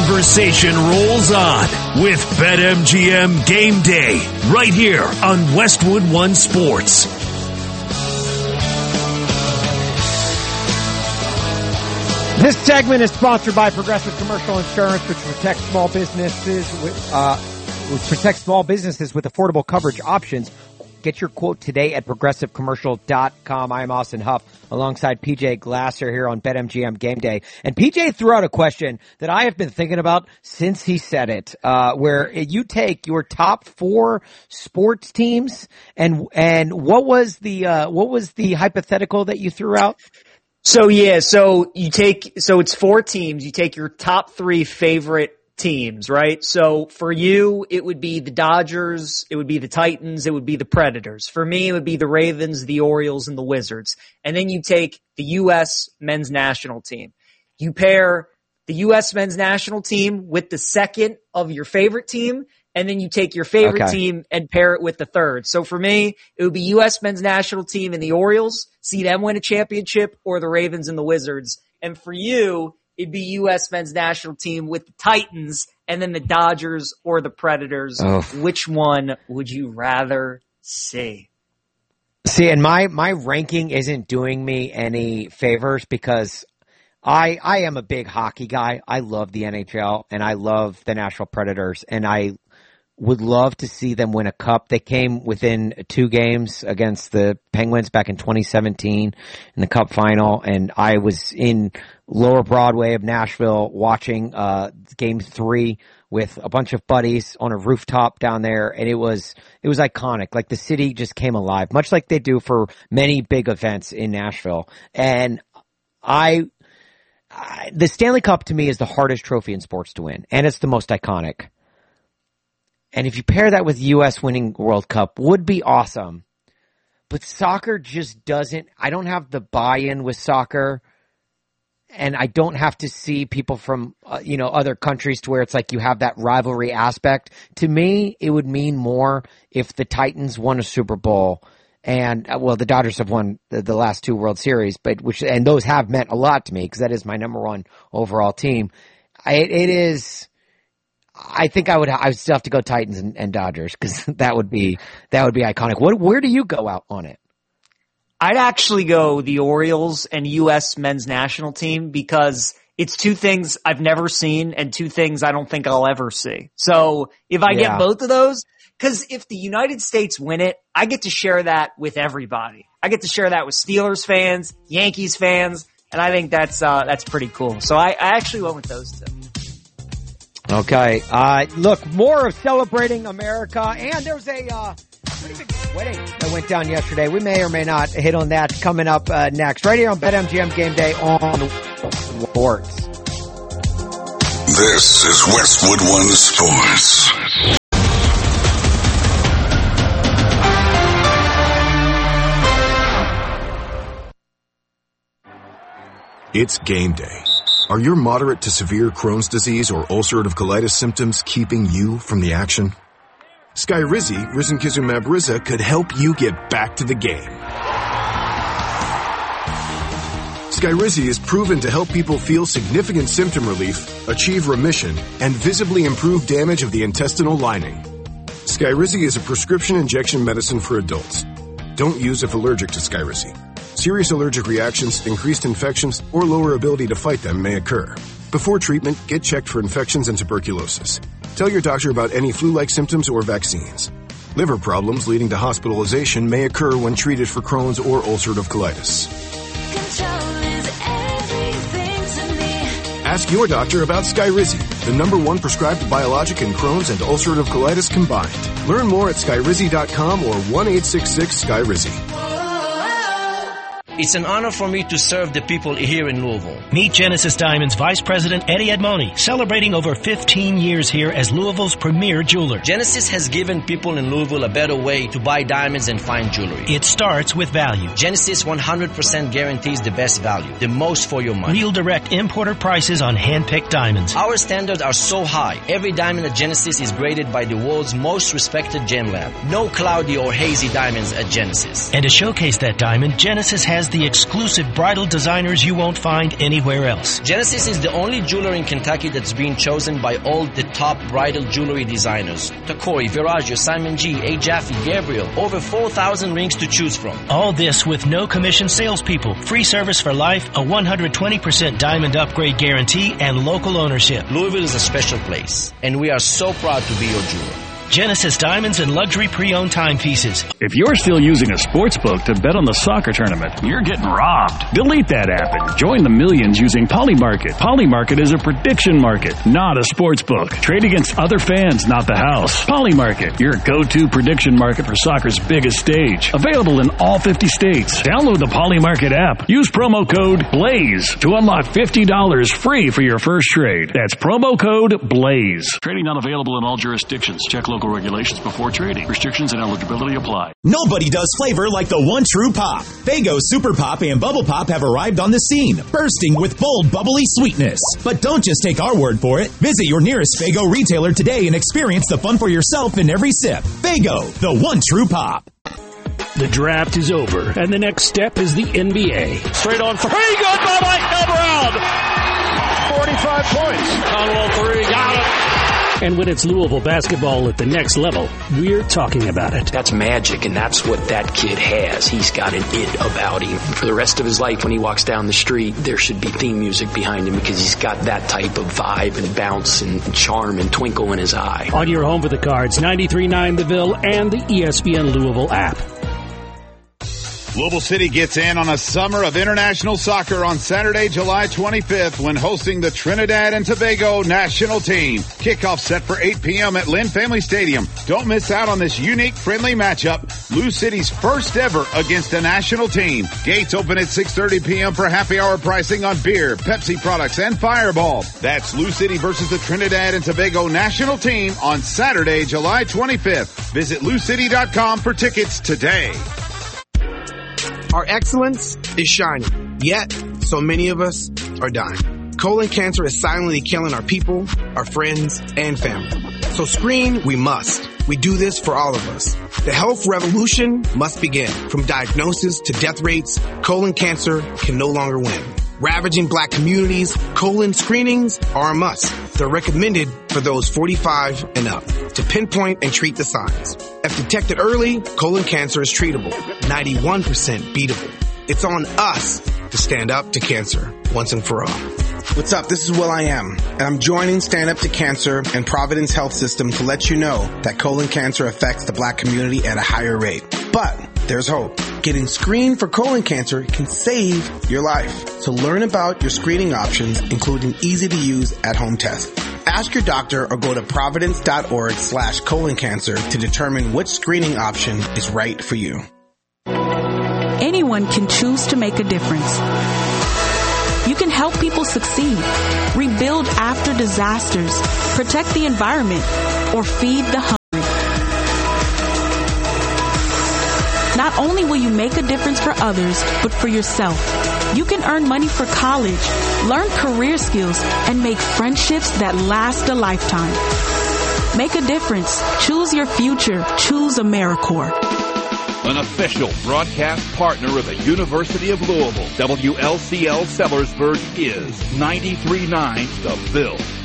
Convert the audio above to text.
conversation rolls on with BetMGM Game Day right here on Westwood One Sports. This segment is sponsored by Progressive Commercial Insurance, which protects small businesses with affordable coverage options. Get your quote today at progressivecommercial.com. I am Austin Huff alongside PJ Glasser here on BetMGM Game Day. And PJ threw out a question that I have been thinking about since he said it, where you take your top 4 sports teams and what was the hypothetical that you threw out? So it's 4 teams. You take your top 3 favorite teams, right? So for you, it would be the Dodgers, it would be the Titans, it would be the Predators. For me, it would be the Ravens, the Orioles, and the Wizards. And then you take the U.S. men's national team. You pair the U.S. men's national team with the second of your favorite team, and then you take your favorite team and pair it with the third. So for me, it would be U.S. men's national team and the Orioles, see them win a championship, or the Ravens and the Wizards. And for you, it'd be U.S. men's national team with the Titans and then the Dodgers or the Predators. Oh. Which one would you rather see? See, and my ranking isn't doing me any favors because I am a big hockey guy. I love the NHL and I love the Nashville Predators, and I would love to see them win a cup. They came within 2 games against the Penguins back in 2017 in the cup final, and I was in Lower Broadway of Nashville watching game 3 with a bunch of buddies on a rooftop down there, and it was iconic. Like, the city just came alive, much like they do for many big events in Nashville. And the Stanley Cup to me is the hardest trophy in sports to win, and it's the most iconic. And if you pair that with U.S. winning World Cup, would be awesome. But soccer just doesn't, I don't have the buy-in with soccer, and I don't have to see people from, other countries to where it's like you have that rivalry aspect. To me, it would mean more if the Titans won a Super Bowl, and, the Dodgers have won the last 2 World Series, and those have meant a lot to me because that is my number 1 overall team. I think I would still have to go Titans and Dodgers because that would be iconic. Where do you go out on it? I'd actually go the Orioles and U.S. men's national team because it's 2 things I've never seen and 2 things I don't think I'll ever see. So if I get both of those, because if the United States win it, I get to share that with everybody. I get to share that with Steelers fans, Yankees fans, and I think that's pretty cool. So I actually went with those 2. Okay. Look, more of celebrating America, and there's a pretty big wedding that went down yesterday. We may or may not hit on that coming up next, right here on BetMGM Game Day on Sports. This is Westwood One Sports. It's game day. Are your moderate to severe Crohn's disease or ulcerative colitis symptoms keeping you from the action? Skyrizi, risankizumab Riza, could help you get back to the game. Skyrizi is proven to help people feel significant symptom relief, achieve remission, and visibly improve damage of the intestinal lining. Skyrizi is a prescription injection medicine for adults. Don't use if allergic to Skyrizi. Serious allergic reactions, increased infections, or lower ability to fight them may occur. Before treatment, get checked for infections and tuberculosis. Tell your doctor about any flu-like symptoms or vaccines. Liver problems leading to hospitalization may occur when treated for Crohn's or ulcerative colitis. Ask your doctor about Skyrizi, the #1 prescribed biologic in Crohn's and ulcerative colitis combined. Learn more at Skyrizi.com or 1-866-SKYRIZI. It's an honor for me to serve the people here in Louisville. Meet Genesis Diamonds Vice President Eddie Edmoni, celebrating over 15 years here as Louisville's premier jeweler. Genesis has given people in Louisville a better way to buy diamonds and fine jewelry. It starts with value. Genesis 100% guarantees the best value, the most for your money. Real direct importer prices on hand-picked diamonds. Our standards are so high. Every diamond at Genesis is graded by the world's most respected gem lab. No cloudy or hazy diamonds at Genesis. And to showcase that diamond, Genesis has has the exclusive bridal designers you won't find anywhere else. Genesis is the only jeweler in Kentucky that's been chosen by all the top bridal jewelry designers. Tacori, Viraggio, Simon G, A. Jaffe, Gabriel. Over 4,000 rings to choose from. All this with no commission salespeople, free service for life, a 120% diamond upgrade guarantee, and local ownership. Louisville is a special place, and we are so proud to be your jeweler. Genesis Diamonds and luxury pre-owned timepieces. If you're still using a sports book to bet on the soccer tournament, you're getting robbed. Delete that app and join the millions using Polymarket. Polymarket is a prediction market, not a sports book. Trade against other fans, not the house. Polymarket, your go-to prediction market for soccer's biggest stage. Available in all 50 states. Download the Polymarket app. Use promo code BLAZE to unlock $50 free for your first trade. That's promo code BLAZE. Trading not available in all jurisdictions. Check local regulations before trading. Restrictions and eligibility apply. Nobody does flavor like the one true pop. Faygo Super Pop and Bubble Pop have arrived on the scene, bursting with bold, bubbly sweetness. But don't just take our word for it. Visit your nearest Faygo retailer today and experience the fun for yourself in every sip. Faygo, the one true pop. The draft is over, and the next step is the NBA. Straight on three, good by Mike Brown. 45 points. Conwell three, got it. And when it's Louisville basketball at the next level, we're talking about it. That's magic, and that's what that kid has. He's got an it about him. For the rest of his life, when he walks down the street, there should be theme music behind him because he's got that type of vibe and bounce and charm and twinkle in his eye. On your home for the Cards, 93.9 The Ville and the ESPN Louisville app. Louisville City gets in on a summer of international soccer on Saturday, July 25th when hosting the Trinidad and Tobago national team. Kickoff set for 8 p.m. at Lynn Family Stadium. Don't miss out on this unique, friendly matchup. Lou City's first ever against a national team. Gates open at 6:30 p.m. for happy hour pricing on beer, Pepsi products, and Fireball. That's Lou City versus the Trinidad and Tobago national team on Saturday, July 25th. Visit LouCity.com for tickets today. Our excellence is shining, yet so many of us are dying. Colon cancer is silently killing our people, our friends, and family. So screen we must. We do this for all of us. The health revolution must begin. From diagnosis to death rates, colon cancer can no longer win. Ravaging black communities, colon screenings are a must. They're recommended for those 45 and up to pinpoint and treat the signs. If detected early, colon cancer is treatable, 91% beatable. It's on us to stand up to cancer once and for all. What's up? This is Will I Am, and I'm joining Stand Up to Cancer and Providence Health System to let you know that colon cancer affects the black community at a higher rate. But there's hope. Getting screened for colon cancer can save your life. So learn about your screening options, including easy-to-use at-home tests. Ask your doctor or go to providence.org/colon cancer to determine which screening option is right for you. Anyone can choose to make a difference. You can help people succeed, rebuild after disasters, protect the environment, or feed the hungry. Not only will you make a difference for others, but for yourself. You can earn money for college, learn career skills, and make friendships that last a lifetime. Make a difference. Choose your future. Choose AmeriCorps. An official broadcast partner of the University of Louisville, WLCL Sellersburg is 93.9 The Ville.